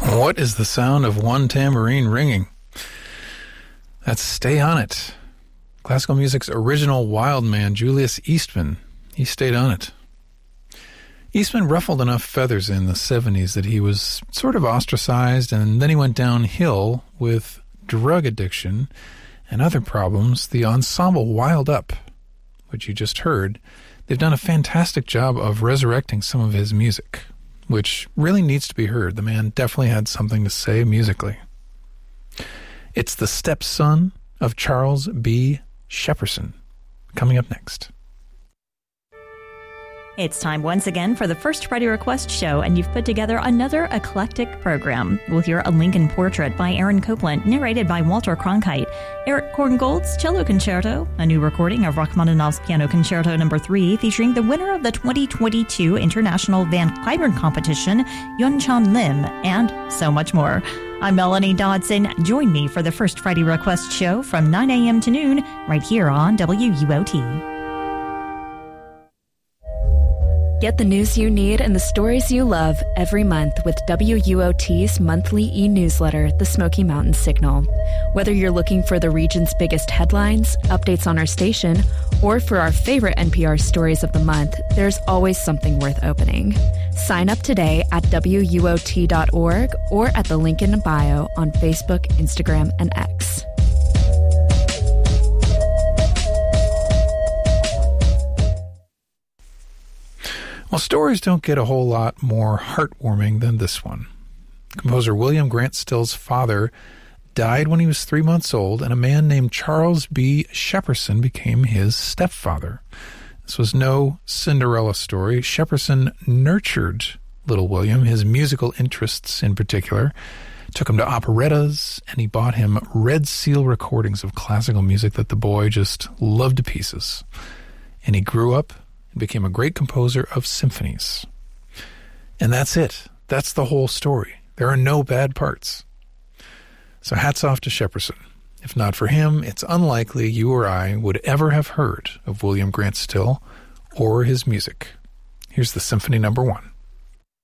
What is the sound of one tambourine ringing? That's Stay On It. Classical music's original wild man, Julius Eastman. He stayed on it. Eastman ruffled enough feathers in the 70s that he was sort of ostracized, and then he went downhill with drug addiction and other problems. The ensemble Wild Up, which you just heard, they've done a fantastic job of resurrecting some of his music, which really needs to be heard. The man definitely had something to say musically. It's the stepson of Charles B. Shepperson, coming up next. It's time once again for the First Friday Request Show, and you've put together another eclectic program. We'll hear a Lincoln Portrait by Aaron Copland, narrated by Walter Cronkite, Eric Korngold's Cello Concerto, a new recording of Rachmaninoff's Piano Concerto No. 3, featuring the winner of the 2022 International Van Cliburn Competition, Yun-Chan Lim, and so much more. I'm Melanie Dodson. Join me for the First Friday Request Show from 9 a.m. to noon, right here on WUOT. Get the news you need and the stories you love every month with WUOT's monthly e-newsletter, The Smoky Mountain Signal. Whether you're looking for the region's biggest headlines, updates on our station, or for our favorite NPR stories of the month, there's always something worth opening. Sign up today at WUOT.org or at the link in bio on Facebook, Instagram, and X. Well, stories don't get a whole lot more heartwarming than this one. Composer William Grant Still's father died when he was 3 months old, and a man named Charles B. Shepperson became his stepfather. This was no Cinderella story. Shepperson nurtured little William, his musical interests in particular, took him to operettas, and he bought him Red Seal recordings of classical music that the boy just loved to pieces. And he grew up and became a great composer of symphonies. And that's it. That's the whole story. There are no bad parts. So hats off to Shepperson. If not for him, it's unlikely you or I would ever have heard of William Grant Still or his music. Here's the Symphony No. 1.